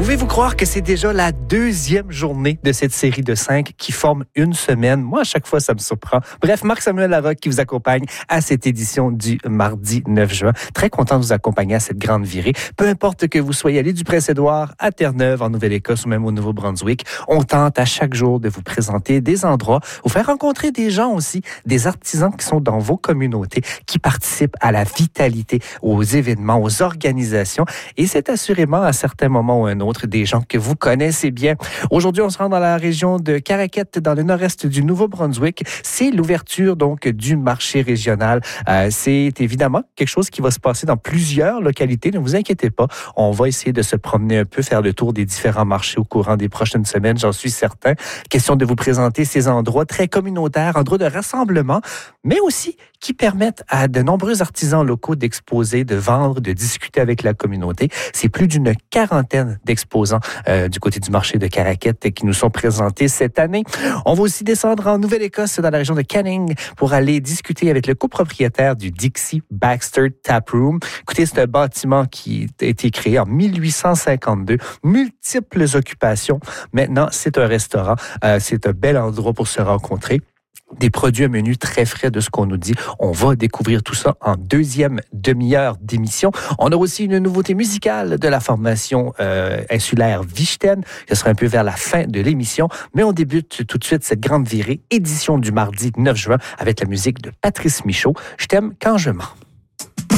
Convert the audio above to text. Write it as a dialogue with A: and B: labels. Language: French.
A: Pouvez-vous croire que c'est déjà la deuxième journée de cette série de 5 qui forme une semaine? Moi, à chaque fois, ça me surprend. Bref, Marc-Samuel Larocque qui vous accompagne à cette édition du mardi 9 juin. Très content de vous accompagner à cette grande virée. Peu importe que vous soyez allé du Prince-Édouard à Terre-Neuve, en Nouvelle-Écosse ou même au Nouveau-Brunswick, on tente à chaque jour de vous présenter des endroits, vous faire rencontrer des gens aussi, des artisans qui sont dans vos communautés, qui participent à la vitalité, aux événements, aux organisations. Et c'est assurément à certains moments ou un autre des gens que vous connaissez bien. Aujourd'hui, on se rend dans la région de Caraquette, dans le nord-est du Nouveau-Brunswick. C'est l'ouverture donc du marché régional. C'est évidemment quelque chose qui va se passer dans plusieurs localités. Ne vous inquiétez pas. On va essayer de se promener un peu, faire le tour des différents marchés au courant des prochaines semaines, j'en suis certain. Question de vous présenter ces endroits très communautaires, endroits de rassemblement, mais aussi qui permettent à de nombreux artisans locaux d'exposer, de vendre, de discuter avec la communauté. C'est plus d'une quarantaine d'exposants du côté du marché de Caraquette qui nous sont présentés cette année. On va aussi descendre en Nouvelle-Écosse, dans la région de Canning, pour aller discuter avec le copropriétaire du Dixie Baxter Tap Room. Écoutez, c'est un bâtiment qui a été créé en 1852, multiples occupations. Maintenant, c'est un restaurant. C'est un bel endroit pour se rencontrer. Des produits à menu très frais de ce qu'on nous dit. On va découvrir tout ça en deuxième demi-heure d'émission. On a aussi une nouveauté musicale de la formation insulaire Vichten. Ce sera un peu vers la fin de l'émission. Mais on débute tout de suite cette grande virée, édition du mardi 9 juin, avec la musique de Patrice Michaud. Je t'aime quand je mens.